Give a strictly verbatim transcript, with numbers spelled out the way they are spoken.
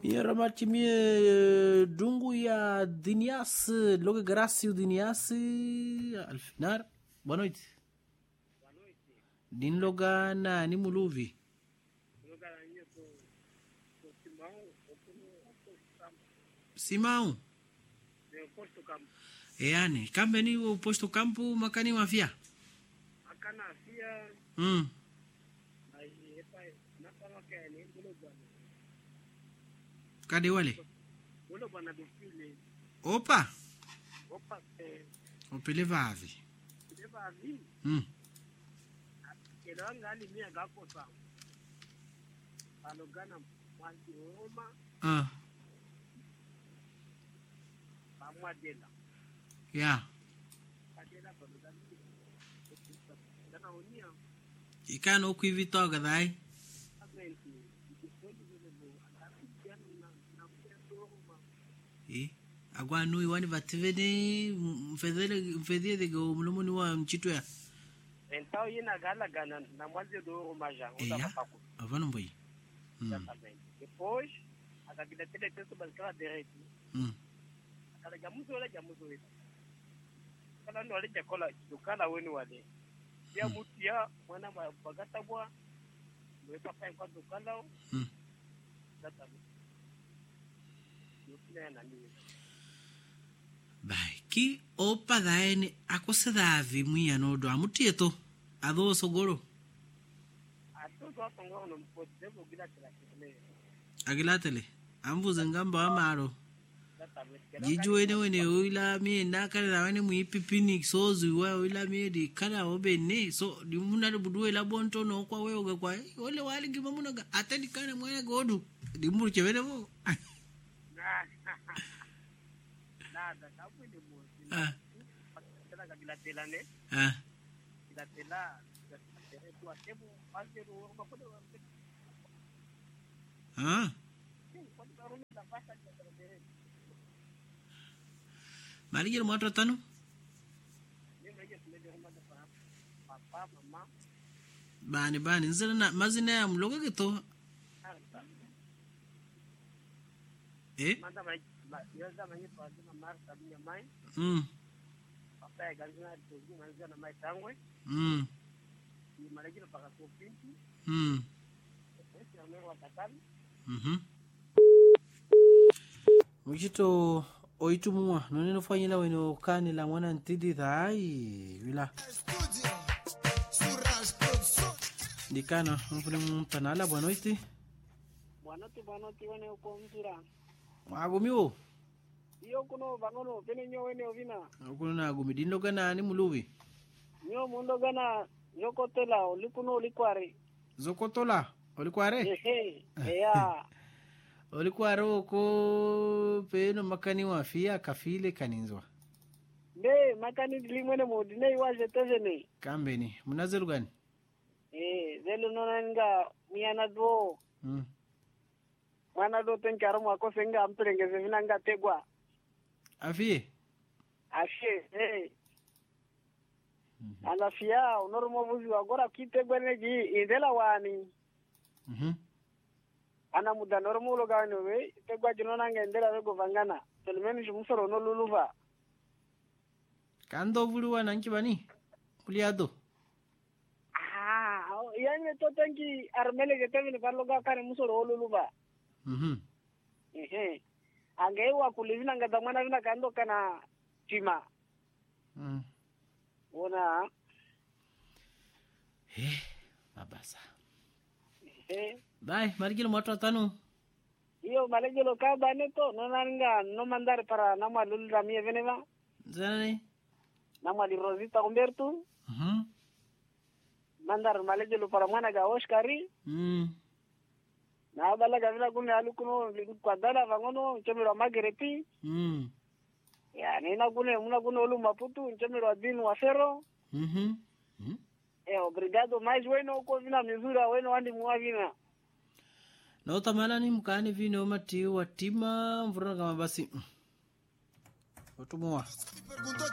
Ramati mie dungu ya Dinias, logo Gracio Dinias, Alfinar. Boa noite. Boa noite. Din loga na ni muluvi. Loga na ni ko ko Simão, o posto campo. Simão. De posto campo. E yani, kambe ni o posto campo makani mafia. Akana afia. Mm. Ai epa na kama ke ni bulo bwana. Kade wale? Bulo bwana dofile. Opa. Opa eh. Opele vavi. Opele vavi. Mm. Kelo ngali mia gapo sa. Alogana mwanzi Roma. Ah. Pamwa dela. Yeah. Adela balogana. Dana unia. Ikano kuivitoga dai. Amenti. Ikisodi vile bo. Alafikiana na na Roma. Eh. Agwa nui wani vativene mfedele mfedie de go mulumuni wa mchitu ya. Então ina gala gana na mwanzi do Roma já. Eya. Avano mboyi. Exatamente. Depois, a cabine tele texto basicamente direito. Mm. Akala jamuzo wala jamuzo wala. Kala ndo wale jakola dukala wenu wale. Ya mutia mwana bagata bwa. Ndio papa kwa dukala. Mm. Data. Ndio na nini. Bai, ki opa daene akose davi muya no do amutieto. Ado sogoro. Ato do atongo no mpoti debo gila tela kile. Agilatele. Ambuze ngamba amaro. Jiju wene wene oila mi ndakale na wene muipipini sozu wa oila mi di kala obene so di muna do budu ela bonto no kwa we oga kwa ole wali ngima muna ga atedi kana mwana godu di muru chevene mo. Nada, tabu ni mo. Ah. Tela gila tela ne. Ah. Gila tela. Tu atebo fazer o uma coisa. Ah. Mari jero moto tanu? Papa, mama. Bani bani nzira na mazina ya mloga gito. Eh? Manda mai, yoza mai kwa zima marta binya mai. Mm. Papa ya ganzina tuzi manzia na mai tangwe. Mm. Ni marejino paka kopinti. Mm. Esi ya mero watakali. Mhm. Mujito oitumwa noneno fanyila weno kani la mwana ntidi thai wila Dikana mfune mpanala bwana oiti Bwanoti bwanoti wene uko mzira Agumiwo Iyo kuno bangono pene nyo wene ovina Kuno na agumi dindo gana ni muluvi Nyo mundo gana Yokotela olikuno olikware Zokotola olikware Ehe Eya Olikware oko peno makani wafia kafile kaninzwa Ne makani limwene modine iwaje tezene Kambeni munazelu gani Eh zelu nonanga miana do Mm Mwana do tenkaro mwako senga amperengeze vinanga tegwa Afie Afie eh Anafia unormo buzi wagora kitegwa neji indela wani Mhm ana muda normulo gano we tegwa jinona ngendela rego vangana telemeni shumsoro no luluva Kando vuluwa nanki bani kuliado ah yani to tanki armele getevini parloga kare musoro luluva Mhm ehe angewa kulivina ngadamana vina kando kana tima Mm ona Eh mabasa eh Bye, marigilo moto tanu. iyo malejelo ka baneto nonanga no mandare para nama lulra mie veneva Zani? nama di Rosita Umberto Mhm. mandar malejelo para mwana ga Oscari Mm. na bala ga vila kune alukuno kwa dala vangono chemero Magreti Mm. ya nina kune muna kune olu Maputo chemero Adino Wasero Mhm. Mhm. eh obrigado mais bueno ko vina mizura weno andi muavina Na utamala ni mkani vino mati watima mvurana kama basi. Otumwa.